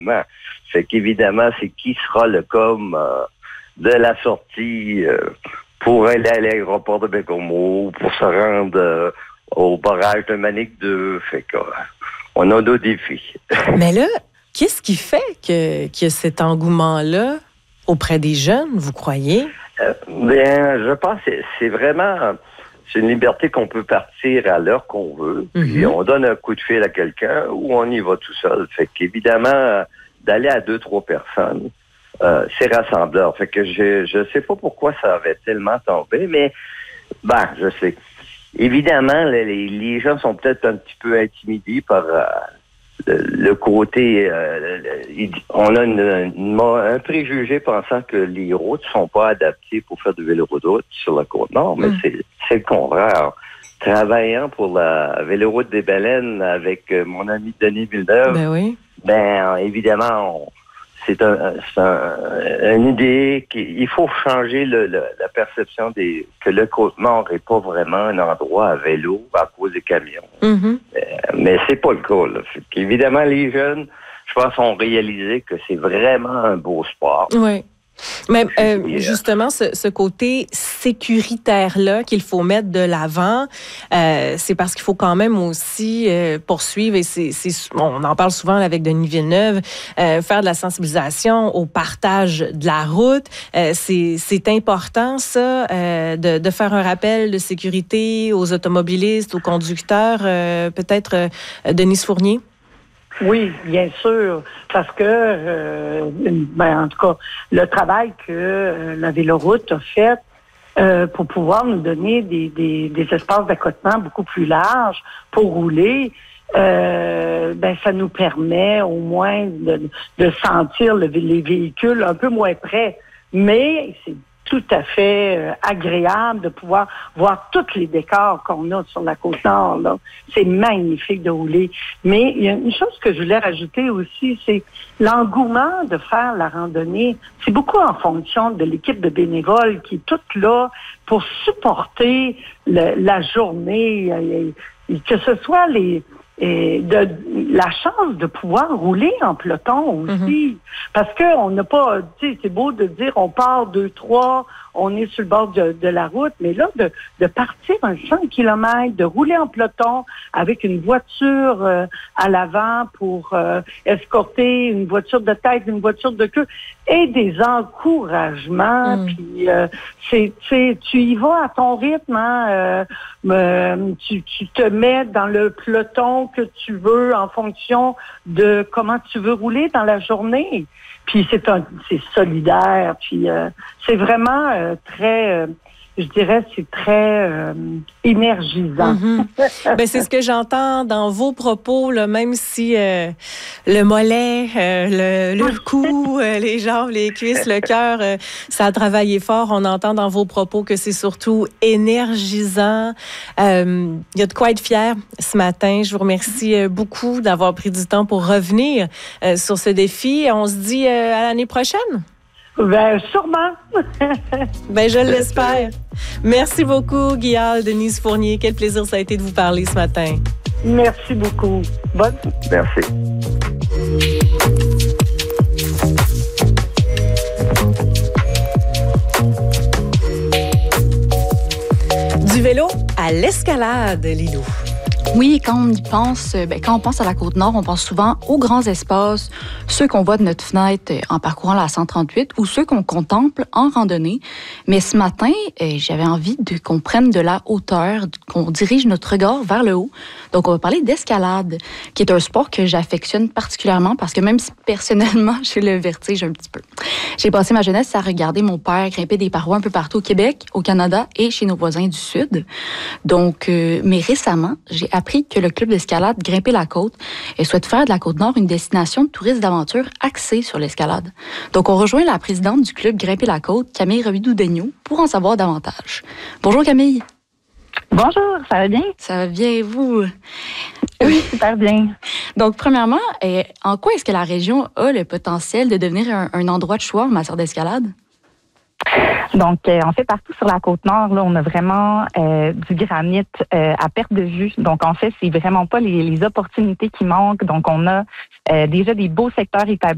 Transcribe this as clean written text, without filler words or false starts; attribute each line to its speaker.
Speaker 1: Fait qu'évidemment, c'est qui sera le com de la sortie pour aller à l'aéroport de Bécomo, pour se rendre au barrage de Manic 2. Fait que on a nos défis.
Speaker 2: Mais là, qu'est-ce qui fait qu'il y a cet engouement-là auprès des jeunes, vous croyez?
Speaker 1: Je pense que c'est vraiment... C'est une liberté qu'on peut partir à l'heure qu'on veut. Puis on donne un coup de fil à quelqu'un ou on y va tout seul. Fait qu'évidemment, d'aller à 2-3 personnes, c'est rassembleur. Fait que je sais pas pourquoi ça avait tellement tombé, mais je sais. Évidemment, les gens sont peut-être un petit peu intimidés par le côté... on a un préjugé pensant que les routes sont pas adaptées pour faire du véloroute sur la Côte-Nord, mais c'est le contraire. Travaillant pour la véloroute des Baleines avec mon ami Denis Villeneuve, évidemment, c'est une idée qu'il faut changer la perception que le Côte-Nord n'est pas vraiment un endroit à vélo à cause des camions. Mais c'est pas le cas, là. Évidemment, les jeunes, je pense, ont réalisé que c'est vraiment un beau sport.
Speaker 2: Oui. Mais justement, ce côté sécuritaire-là qu'il faut mettre de l'avant, c'est parce qu'il faut quand même aussi poursuivre, et on en parle souvent avec Denis Villeneuve, faire de la sensibilisation au partage de la route. C'est important, ça, de faire un rappel de sécurité aux automobilistes, aux conducteurs. Peut-être Denise Fournier?
Speaker 3: Oui, bien sûr, parce que, en tout cas, le travail que la Véloroute a fait pour pouvoir nous donner des espaces d'accotement beaucoup plus larges pour rouler, ça nous permet au moins de sentir les véhicules un peu moins près. Mais c'est tout à fait agréable de pouvoir voir tous les décors qu'on a sur la Côte-Nord, là. C'est magnifique de rouler. Mais il y a une chose que je voulais rajouter aussi, c'est l'engouement de faire la randonnée. C'est beaucoup en fonction de l'équipe de bénévoles qui est toute là pour supporter la journée, que ce soit la chance de pouvoir rouler en peloton aussi. Parce que on n'a pas, c'est beau de dire on part 2-3, on est sur le bord de la route, mais là, de partir un 100 km, de rouler en peloton avec une voiture à l'avant pour escorter une voiture de tête, une voiture de queue, et des encouragements, puis tu y vas à ton rythme, tu te mets dans le peloton que tu veux en fonction de comment tu veux rouler dans la journée. Puis c'est solidaire, puis c'est vraiment très... je dirais c'est très énergisant.
Speaker 2: C'est ce que j'entends dans vos propos, là, même si le mollet, le cou, les jambes, les cuisses, le cœur, ça a travaillé fort. On entend dans vos propos que c'est surtout énergisant. Il y a de quoi être fier ce matin. Je vous remercie beaucoup d'avoir pris du temps pour revenir sur ce défi. On se dit à l'année prochaine.
Speaker 3: Sûrement.
Speaker 2: Je l'espère. Merci beaucoup, Guillaume, Denise Fournier. Quel plaisir ça a été de vous parler ce matin.
Speaker 3: Merci beaucoup.
Speaker 1: Merci.
Speaker 2: Du vélo à l'escalade, Lilou.
Speaker 4: Oui, quand on pense à la Côte-Nord, on pense souvent aux grands espaces, ceux qu'on voit de notre fenêtre en parcourant la 138 ou ceux qu'on contemple en randonnée. Mais ce matin, j'avais envie qu'on prenne de la hauteur, qu'on dirige notre regard vers le haut. Donc, on va parler d'escalade, qui est un sport que j'affectionne particulièrement parce que même si personnellement, j'ai le vertige un petit peu. J'ai passé ma jeunesse à regarder mon père grimper des parois un peu partout au Québec, au Canada et chez nos voisins du Sud. Donc, mais récemment, j'ai appris que le club d'escalade Grimper la Côte souhaite faire de la Côte-Nord une destination de tourisme d'aventure axée sur l'escalade. Donc, on rejoint la présidente du club Grimper la Côte, Camille Robidoux-Daigneault, pour en savoir davantage. Bonjour Camille.
Speaker 5: Bonjour, ça va bien?
Speaker 4: Ça va bien et vous?
Speaker 5: Oui, super bien.
Speaker 4: Donc, premièrement, en quoi est-ce que la région a le potentiel de devenir un endroit de choix en matière d'escalade?
Speaker 5: Donc, en fait, partout sur la Côte-Nord, là, on a vraiment du granit à perte de vue. Donc, en fait, c'est vraiment pas les opportunités qui manquent. Donc, on a déjà des beaux secteurs établis